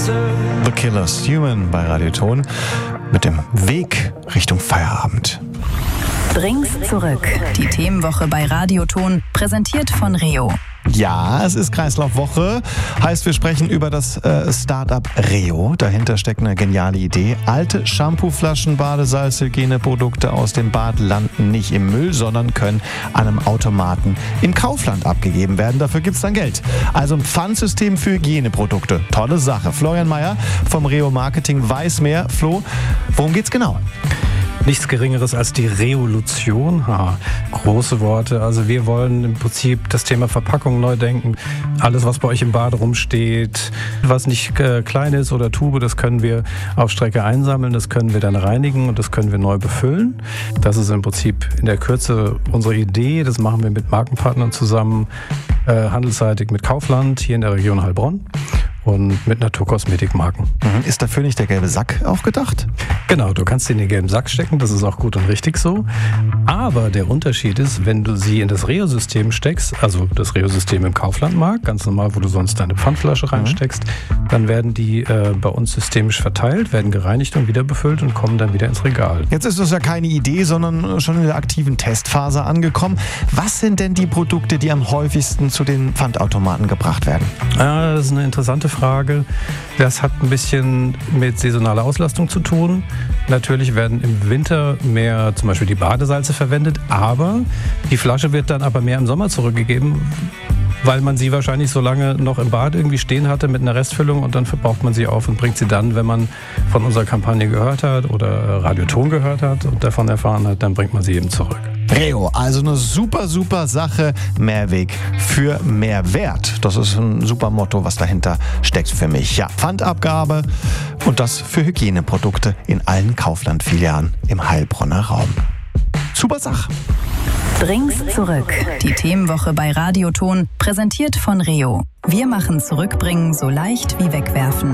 The Killers, Human bei Radioton mit dem Weg Richtung Feierabend. Drinks zurück. Die Themenwoche bei Radioton, präsentiert von Reo. Ja, es ist Kreislaufwoche. Heißt, wir sprechen über das Start-up Reo. Dahinter steckt eine geniale Idee. Alte Shampooflaschen, Badesalz, Hygieneprodukte aus dem Bad landen nicht im Müll, sondern können an einem Automaten im Kaufland abgegeben werden. Dafür gibt's dann Geld. Also ein Pfandsystem für Hygieneprodukte. Tolle Sache. Florian Mayer vom Reo Marketing weiß mehr. Flo, worum geht's genau? Nichts Geringeres als die Revolution. Große Worte. Also wir wollen im Prinzip das Thema Verpackung neu denken. Alles, was bei euch im Bad rumsteht, was nicht klein ist oder Tube, das können wir auf Strecke einsammeln, das können wir dann reinigen und das können wir neu befüllen. Das ist im Prinzip in der Kürze unsere Idee. Das machen wir mit Markenpartnern zusammen, handelsseitig mit Kaufland hier in der Region Heilbronn und mit Naturkosmetikmarken. Ist dafür nicht der gelbe Sack auch gedacht? Genau, du kannst sie in den gelben Sack stecken, das ist auch gut und richtig so. Aber der Unterschied ist, wenn du sie in das Reo-System steckst, also das Reo-System im Kauflandmarkt, ganz normal, wo du sonst deine Pfandflasche reinsteckst, dann werden die bei uns systemisch verteilt, werden gereinigt und wieder befüllt und kommen dann wieder ins Regal. Jetzt ist das ja keine Idee, sondern schon in der aktiven Testphase angekommen. Was sind denn die Produkte, die am häufigsten zu den Pfandautomaten gebracht werden? Das ist eine interessante Frage. Das hat ein bisschen mit saisonaler Auslastung zu tun. Natürlich werden im Winter mehr zum Beispiel die Badesalze verwendet, aber die Flasche wird dann aber mehr im Sommer zurückgegeben, weil man sie wahrscheinlich so lange noch im Bad irgendwie stehen hatte mit einer Restfüllung und dann verbraucht man sie auf und bringt sie dann, wenn man von unserer Kampagne gehört hat oder Radioton gehört hat und davon erfahren hat, dann bringt man sie eben zurück. Reo, also eine super, super Sache. Mehrweg für mehr Wert. Das ist ein super Motto, was dahinter steckt für mich. Ja, Pfandabgabe und das für Hygieneprodukte in allen Kaufland-Filialen im Heilbronner Raum. Super Sache. Drinks zurück. Die Themenwoche bei Radioton, präsentiert von Reo. Wir machen Zurückbringen so leicht wie wegwerfen.